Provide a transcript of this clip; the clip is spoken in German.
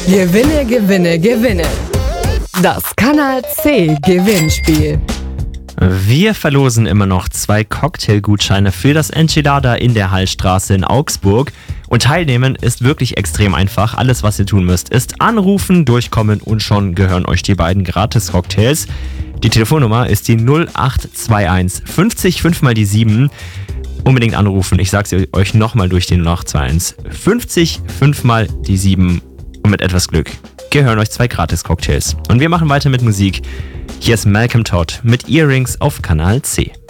Gewinne, gewinne, gewinne. Das Kanal C Gewinnspiel. Wir verlosen immer noch 2 Cocktailgutscheine für das Enchilada in der Hallstraße in Augsburg. Und teilnehmen ist wirklich extrem einfach. Alles, was ihr tun müsst, ist anrufen, durchkommen und schon gehören euch die beiden Gratis-Cocktails. Die Telefonnummer ist die 0821 50 5 mal die 7. Unbedingt anrufen. Ich sag's euch nochmal durch die 0821 50 5 mal die 7. Und mit etwas Glück gehören euch 2 Gratis-Cocktails. Und wir machen weiter mit Musik. Hier ist Malcolm Todd mit Earrings auf Kanal C.